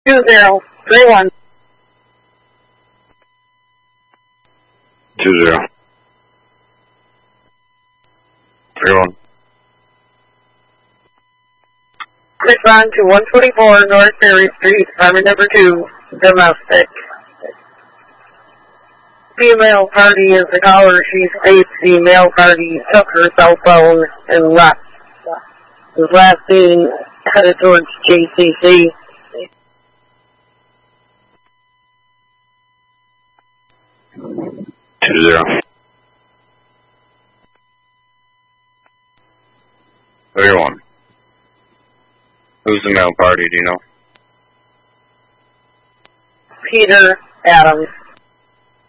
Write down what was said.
2031. 2031. Respond to 144 North Ferry Street, apartment number 2, domestic. Female party is the caller. She states the male party took her cell phone and left. His last name headed towards JCC. 31. Who's the male party, do you know? Peter Adams.